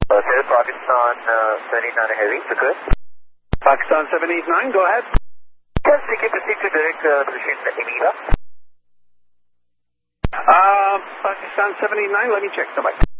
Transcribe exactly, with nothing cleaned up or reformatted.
Uh, sir, Pakistan uh, seven eight nine heavy, good. Pakistan seven eight nine, go ahead. Yes, we can proceed to direct uh, position Emira. Uh, Pakistan seven eight nine, let me check. Bye-bye.